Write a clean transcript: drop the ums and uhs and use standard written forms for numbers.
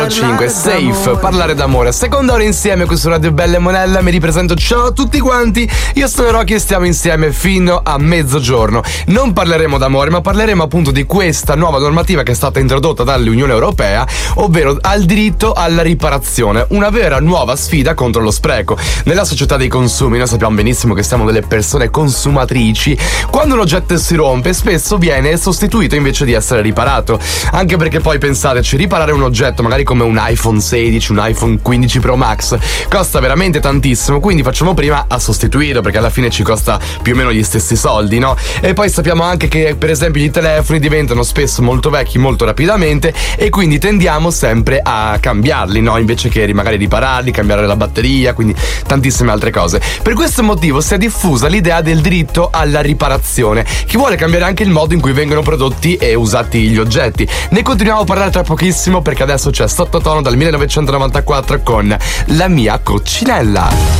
5 Safe, parlare d'amore. Seconda ora insieme qui su Radio Bella e Monella. Mi ripresento, ciao a tutti quanti. Io sono Rocky e stiamo insieme fino a mezzogiorno. Non parleremo d'amore, ma parleremo appunto di questa nuova normativa che è stata introdotta dall'Unione Europea, ovvero al diritto alla riparazione. Una vera nuova sfida contro lo spreco. Nella società dei consumi noi sappiamo benissimo che siamo delle persone consumatrici. Quando un oggetto si rompe spesso viene sostituito invece di essere riparato. Anche perché poi pensateci, riparare un oggetto magari come un iPhone 16, un iPhone 15 Pro Max costa veramente tantissimo, quindi facciamo prima a sostituirlo perché alla fine ci costa più o meno gli stessi soldi, no? E poi sappiamo anche che per esempio i telefoni diventano spesso molto vecchi molto rapidamente e quindi tendiamo sempre a cambiarli, no? Invece che magari ripararli, cambiare la batteria, quindi tantissime altre cose. Per questo motivo si è diffusa l'idea del diritto alla riparazione, che vuole cambiare anche il modo in cui vengono prodotti e usati gli oggetti. Ne continuiamo a parlare tra pochissimo perché adesso c'è Sottotono dal 1994 con La mia coccinella.